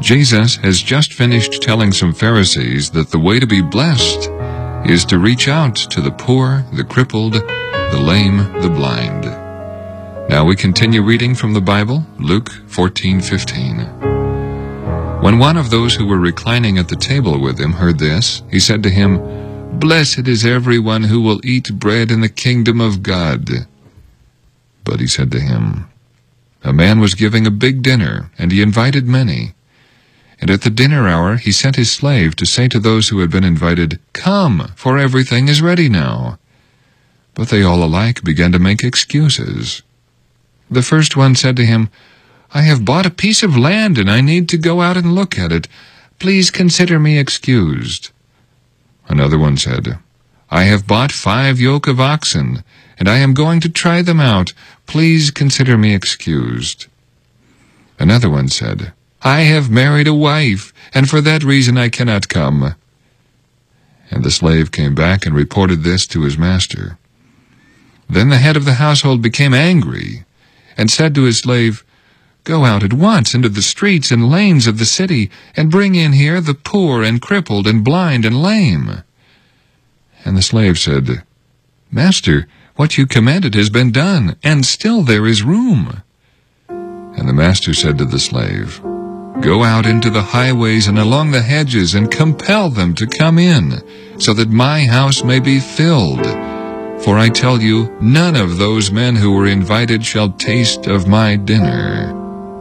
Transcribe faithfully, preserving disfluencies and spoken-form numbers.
Jesus has just finished telling some Pharisees that the way to be blessed is to reach out to the poor, the crippled, the lame, the blind. Now we continue reading from the Bible, Luke fourteen fifteen. When one of those who were reclining at the table with him heard this, he said to him, "Blessed is everyone who will eat bread in the kingdom of God." But he said to him, "A man was giving a big dinner, and he invited many. And at the dinner hour he sent his slave to say to those who had been invited, 'Come, for everything is ready now.' But they all alike began to make excuses. The first one said to him, 'I have bought a piece of land, and I need to go out and look at it. Please consider me excused.' Another one said, 'I have bought five yoke of oxen, and I am going to try them out. Please consider me excused.' Another one said, 'I have married a wife, and for that reason I cannot come.' And the slave came back and reported this to his master. Then the head of the household became angry, and said to his slave, 'Go out at once into the streets and lanes of the city, and bring in here the poor and crippled and blind and lame.' And the slave said, 'Master, what you commanded has been done, and still there is room.' And the master said to the slave, 'Go out into the highways and along the hedges, and compel them to come in, so that my house may be filled. For I tell you, none of those men who were invited shall taste of my dinner.'